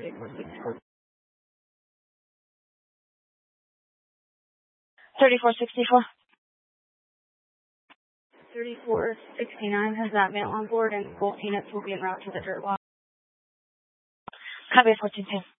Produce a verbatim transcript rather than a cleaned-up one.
thirty-four sixty-four. thirty-four sixty-nine has that male on board, and both units will be en route to the dirt walk. Copy fourteen two.